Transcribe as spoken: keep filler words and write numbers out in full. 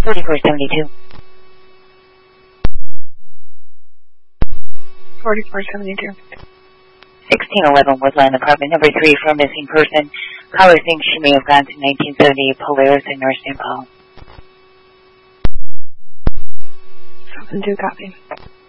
forty-four seventy-two. forty-four seventy-two. sixteen eleven Woodland, apartment number three for a missing person. Caller thinks she may have gone to nineteen seventy-eight Polaris in North Saint Paul. seven two copy.